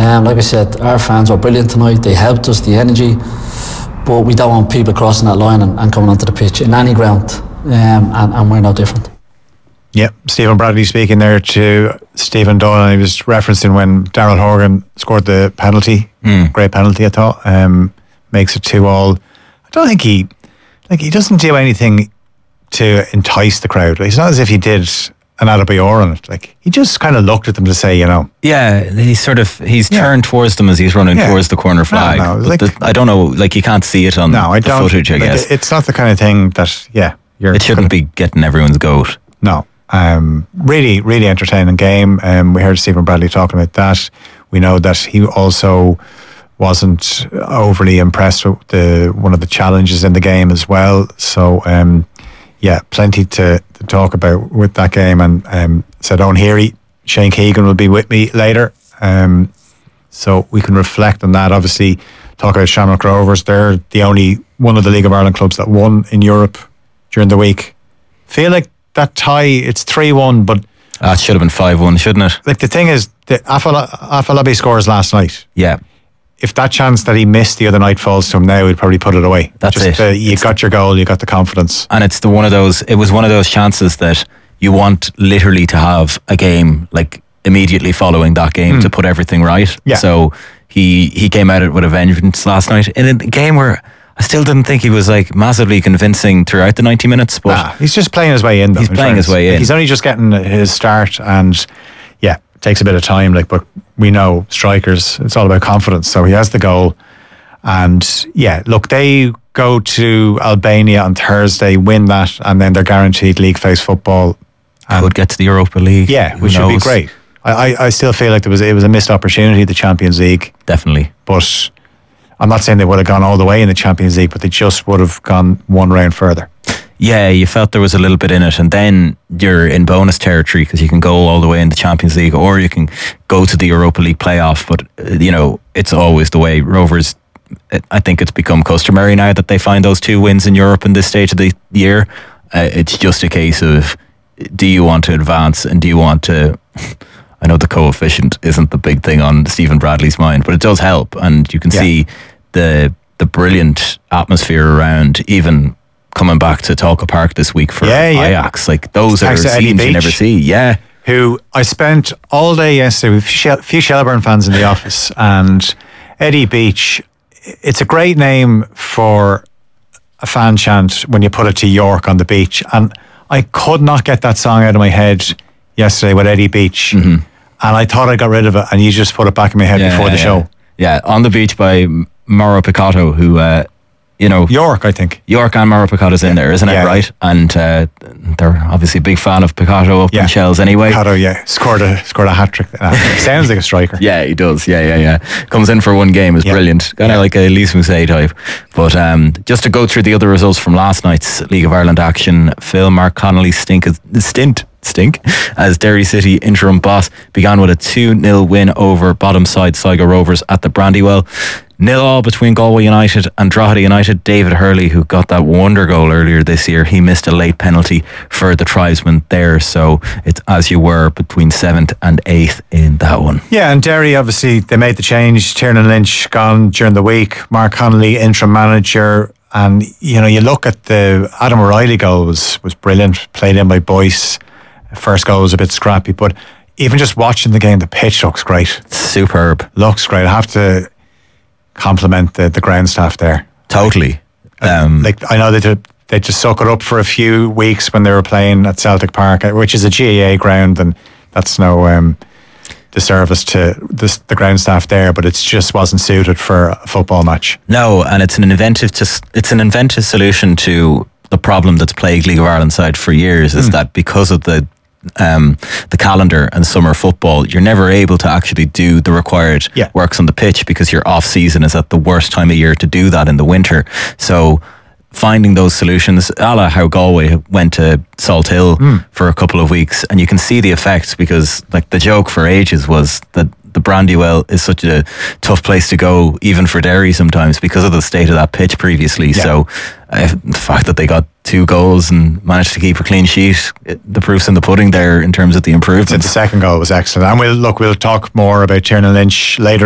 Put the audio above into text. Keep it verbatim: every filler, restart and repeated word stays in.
Um, like I said, our fans were brilliant tonight. They helped us, the energy, but we don't want people crossing that line and, and coming onto the pitch in any ground, um, and, and we're no different. Yep, Stephen Bradley speaking there to Stephen Doyle. He was referencing when Daryl Horgan scored the penalty. Mm. Great penalty, I thought. Um, makes it two all. I don't think he, like, he doesn't do anything to entice the crowd. It's not as if he did an Adebayor on it. Like, he just kind of looked at them to say, you know. Yeah, he's sort of, he's yeah. turned towards them as he's running yeah. towards the corner flag. No, no, like, the, I don't know, like, you can't see it on no, I the don't, footage, I like, guess. It's not the kind of thing that, yeah. You're it shouldn't gonna, be getting everyone's goat. No. Um, really, really entertaining game. Um, we heard Stephen Bradley talking about that. We know that he also wasn't overly impressed with the one of the challenges in the game as well. So, um, yeah, plenty to, to talk about with that game. And um, said Owen Heary, Shane Keegan will be with me later. Um, so we can reflect on that. Obviously, talk about Shamrock Rovers. They're the only one of the League of Ireland clubs that won in Europe during the week. Feel like that tie, it's three one, but ah, it should have been five one, shouldn't it? Like, the thing is, the Afolabi scores last night. Yeah. If that chance that he missed the other night falls to him now, he'd probably put it away. That's Just, it. Uh, you it's got your goal, you got the confidence. And it's the one of those, it was one of those chances that you want literally to have a game, like, immediately following that game mm. to put everything right. Yeah. So he, he came at it with a vengeance last night in a game where I still didn't think he was like massively convincing throughout the ninety minutes, but nah, he's just playing his way in though. He's playing his way in. Like, he's only just getting his start, and yeah, it takes a bit of time, like, but we know strikers, it's all about confidence. So he has the goal, and yeah, look, they go to Albania on Thursday, win that, and then they're guaranteed league phase football. And could get to the Europa League. Yeah, which would be great. I, I, I still feel like there was it was a missed opportunity, the Champions League. Definitely. But I'm not saying they would have gone all the way in the Champions League, but they just would have gone one round further. Yeah, you felt there was a little bit in it, and then you're in bonus territory because you can go all the way in the Champions League, or you can go to the Europa League playoff. But uh, you know, it's always the way. Rovers, it, I think it's become customary now that they find those two wins in Europe in this stage of the year. Uh, it's just a case of, do you want to advance, and do you want to? I know the coefficient isn't the big thing on Stephen Bradley's mind, but it does help, and you can yeah. see the the brilliant atmosphere around, even coming back to Talca Park this week for yeah, yeah. Ajax. Like, those Thanks are scenes you never see. Yeah. Who I spent all day yesterday with a few Shelbourne fans in the office, and Eddie Beach, it's a great name for a fan chant when you put it to York on the beach, and I could not get that song out of my head yesterday with Eddie Beach, mm-hmm. and I thought I got rid of it, and you just put it back in my head yeah, before the yeah. show. Yeah, On the Beach by Mauro Picotto, who, uh, you know... York, I think. York and Mauro Picotto's in there, isn't it, yeah. right? And uh, they're obviously a big fan of Picotto up yeah. in Shells anyway. Picotto, yeah, scored a scored a hat-trick. Uh, sounds like a striker. Yeah, he does, yeah, yeah, yeah. Comes in for one game, is yeah. brilliant. Kind of yeah. like a Lise Mousset type. But um, just to go through the other results from last night's League of Ireland action, Phil Mark Connolly stink, stint stink as Derry City interim boss began with a two nil win over bottom side Sligo Rovers at the Brandywell. Nil all between Galway United and Drogheda United. David Hurley, who got that wonder goal earlier this year, he missed a late penalty for the tribesmen there, so it's as you were between seventh and eighth in that one. Yeah, and Derry, obviously they made the change. Tiernan Lynch gone during the week, Mark Connolly interim manager, and you know, you look at the Adam O'Reilly goal was, was brilliant, played in by Boyce. First goal was a bit scrappy, but even just watching the game, the pitch looks great. Superb. Looks great. I have to compliment the, the ground staff there. Totally. Um, like, I know they they just suck it up for a few weeks when they were playing at Celtic Park, which is a G A A ground, and that's no um, disservice to the, the ground staff there, but it just wasn't suited for a football match. No, and it's an inventive to, it's an inventive solution to the problem that's plagued League of Ireland side for years, is mm. that because of the Um, the calendar and summer football, you're never able to actually do the required yeah. works on the pitch because your off season is at the worst time of year to do that in the winter. So finding those solutions, a la how Galway went to Salt Hill mm. for a couple of weeks, and you can see the effects, because like the joke for ages was that the Brandywell is such a tough place to go, even for Derry sometimes, because of the state of that pitch previously. Yeah. So uh, the fact that they got two goals and managed to keep a clean sheet, it, the proof's in the pudding there in terms of the improvements. The second goal was excellent. And we'll look, we'll talk more about Tiernan Lynch later